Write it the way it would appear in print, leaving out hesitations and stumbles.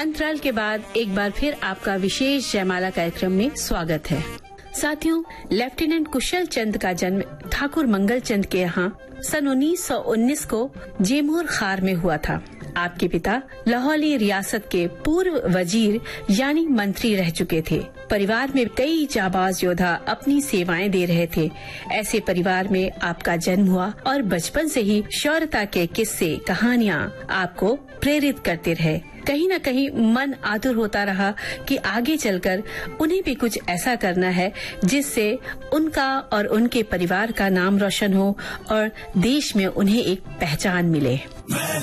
अंतराल के बाद एक बार फिर आपका विशेष जयमाला कार्यक्रम में स्वागत है। साथियों, लेफ्टिनेंट कुशल चंद का जन्म ठाकुर मंगल चंद के यहाँ सन 1919 को जेमोर खार में हुआ था। आपके पिता लाहौली रियासत के पूर्व वजीर यानी मंत्री रह चुके थे। परिवार में कई जाबाज योद्धा अपनी सेवाएं दे रहे थे। ऐसे परिवार में आपका जन्म हुआ और बचपन से ही शौर्यता के किस्से कहानियां आपको प्रेरित करते रहे। कहीं न कहीं मन आतुर होता रहा कि आगे चलकर उन्हें भी कुछ ऐसा करना है जिससे उनका और उनके परिवार का नाम रोशन हो और देश में उन्हें एक पहचान मिले।